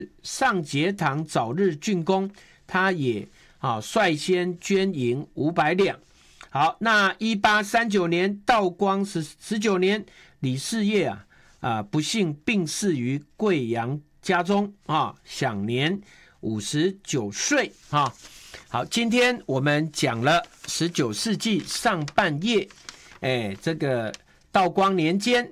上节堂早日竣工，他也率先捐银500两。好，那1839年道光19年，李世业不幸病逝于贵阳家中享年59岁好，今天我们讲了19世纪上半叶，这个道光年间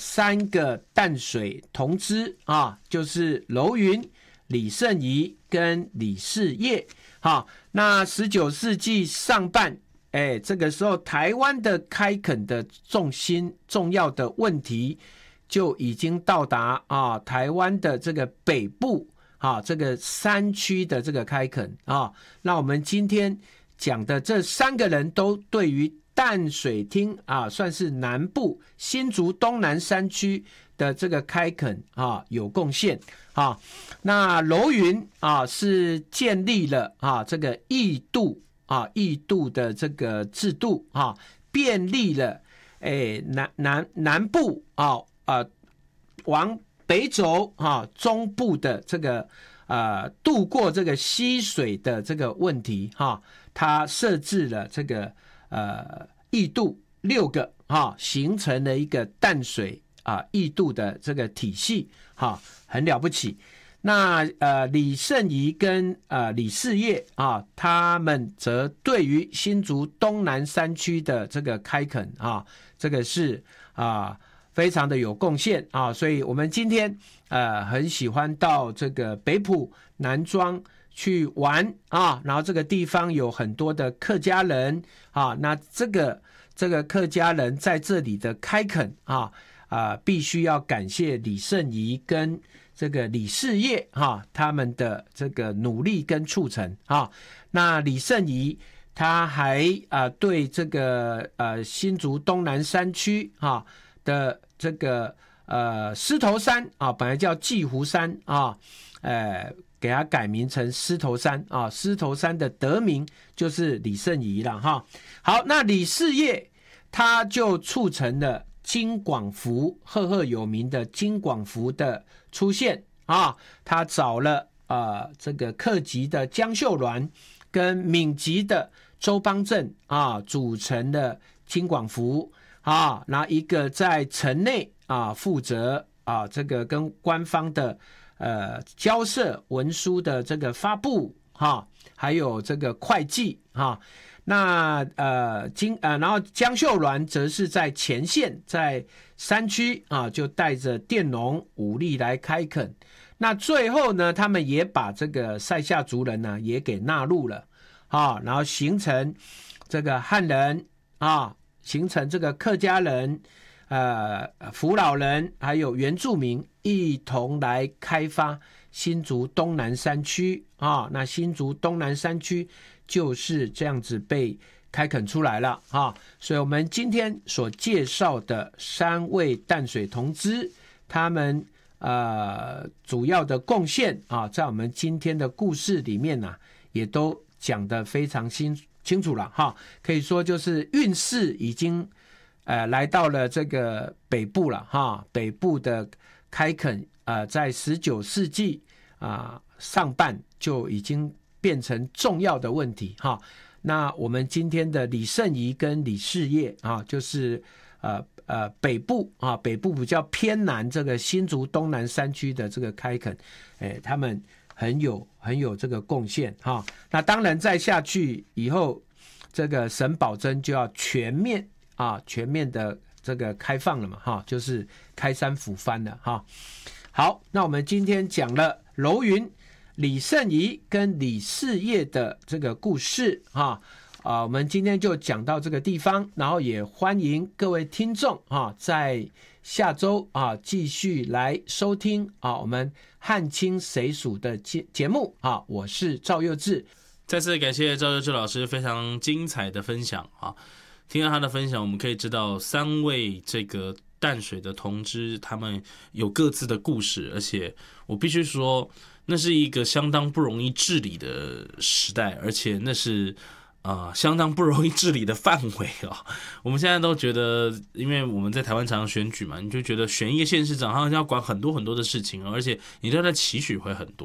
3个淡水同知就是楼云、李圣仪跟李世业。那19世纪上半，这个时候台湾的开垦的重要的问题就已经到达台湾的这个北部这个山区的这个开垦那我们今天讲的这3个人都对于淡水厅算是南部新竹东南山区的这个开垦有贡献那楼云是建立了这个驿渡的这个制度便利了南部往北走中部的这个渡过这个溪水的这个问题它设置了这个驿渡6个形成了一个淡水驿渡的这个体系很了不起。那李圣仪跟李世业他们则对于新竹东南山区的这个开垦这个是非常的有贡献所以我们今天很喜欢到这个北埔南庄去玩然后这个地方有很多的客家人那这个客家人在这里的开垦必须要感谢李圣仪跟这个李世业他们的这个努力跟促成那李圣仪他还对这个新竹东南山区的这个狮头山本来叫鹈鹕山给它改名成狮头山狮头山的得名就是李圣仪了好，那李世业他就促成了金广福赫赫有名的金广福的出现他找了这个客籍的江秀鸾跟闽籍的周邦正组成了金广福那一个在城内负责这个跟官方的交涉文书的这个发布还有这个会计那然后江秀鸾则是在前线在山区就带着佃农武力来开垦。那最后呢，他们也把这个塞夏族人呢也给纳入了然后形成这个汉人形成这个客家人福佬人还有原住民一同来开发新竹东南山区那新竹东南山区就是这样子被开垦出来了所以我们今天所介绍的3位淡水同知他们主要的贡献在我们今天的故事里面也都讲得非常清楚了可以说就是运势已经来到了这个北部了北部的开垦在19世纪上半就已经变成重要的问题那我们今天的李圣仪跟李世业就是北部比较偏南这个新竹东南山区的这个开垦他们很有这个贡献那当然再下去以后这个沈葆桢就要全面的这个开放了嘛就是开山抚番了好，那我们今天讲了楼云、李圣仪跟李世业的这个故事我们今天就讲到这个地方，然后也欢迎各位听众在下周继续来收听我们汉清谁属的节目我是赵佑志。 再次感谢赵佑志老师非常精彩的分享听到他的分享，我们可以知道3位这个淡水的同知他们有各自的故事，而且我必须说那是一个相当不容易治理的时代，而且那是相当不容易治理的范围我们现在都觉得，因为我们在台湾常常选举嘛，你就觉得选一个县市长好像要管很多很多的事情而且你对他的期许会很多。